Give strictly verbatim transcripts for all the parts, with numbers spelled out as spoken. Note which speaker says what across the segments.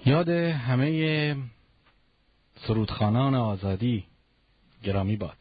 Speaker 1: یاد همه سرودخوانان آزادی گرامی باد.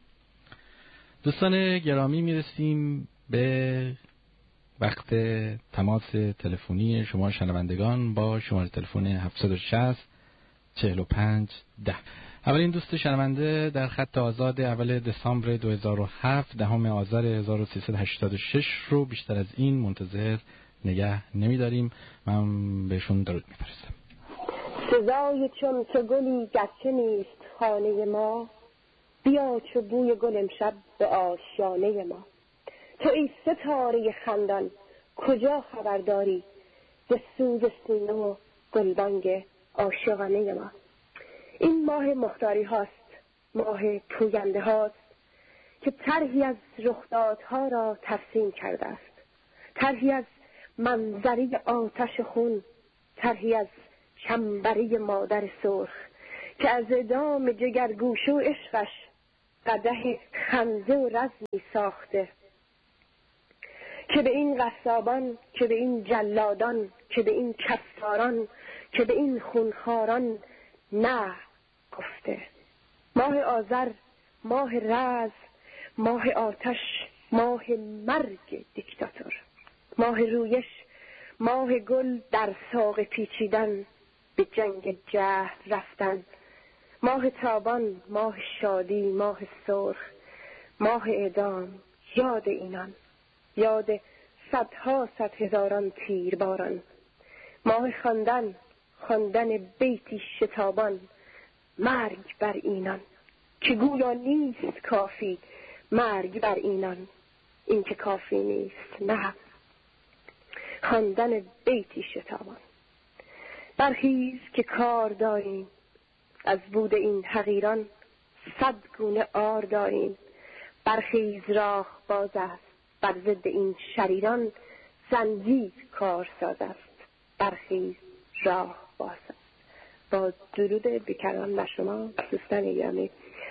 Speaker 1: دوستان گرامی، میرسیم به وقت تماس تلفنی شما شنوندگان با شماره تلفن هفتصد و شصت چهل و پنج ده. اولین دوست شنونده در خط آزاد اول دسامبر دو هزار و هفت، دهم آذر هزار و سیصد و هشتاد و شش رو بیشتر از این منتظر نگه نمی‌داریم. من بهشون درود می‌فرستم.
Speaker 2: سزای چون تو گلی گرچه نیست خانه ما، بیا چو بوی گل امشب به آشیانه ما. تو ای ستاره خندان کجا خبر داری، ز سوز سینه و گلبانگ عاشقانه ما. این ماه مختاری هاست، ماه پوینده هاست که طرحی از رخدادها را ترسیم کرده است، طرحی از منظری آتش خون، طرحی از چنبری مادر سرخ که از ادام جگرگوشه و عشقش قدح خنده و رزمی ساخته، که به این غصابان، که به این جلادان، که به این کساران، که به این خونخواران نه گفته. ماه آذر، ماه رز، ماه آتش، ماه مرگ دیکتاتور، ماه رویش، ماه گل در ساق پیچیدن، به جنگ جهل رفتن، ماه تابان، ماه شادی، ماه سرخ، ماه اعدام. یاد اینان، یاد صدها صد هزاران تیرباران، ماه خواندن، خواندن بیتی شتابان، مرگ بر اینان که گویا نیست کافی، مرگ بر اینان این که کافی نیست، نه، خواندن بیتی شتابان. برخیز که کار داریم، از بود این حقیران صد گونه آر داریم. برخیز راه باز است، بر ضد این شریران زنجیر کار ساز است. برخیز راه باز است. با درود بیکران بر شما دوستان گرامی.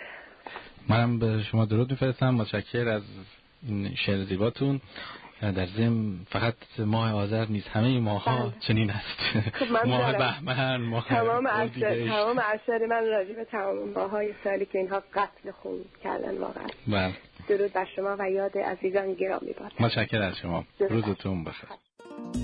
Speaker 1: منم به شما درود میفرستم، متشکر از این شعر زیباتون. در ضمن فقط ماه آذر نیست، همه ماها چنین است.
Speaker 2: خب
Speaker 1: ماه بهمن، ماه
Speaker 2: تمام اعشار تمام اعشار من راجع به تمام ماهای سالی که اینها قتل خون کردن واقعا.
Speaker 1: بله.
Speaker 2: درود بر شما و یاد عزیزان گرامی باد.
Speaker 1: متشکر از شما. روزتون بخیر.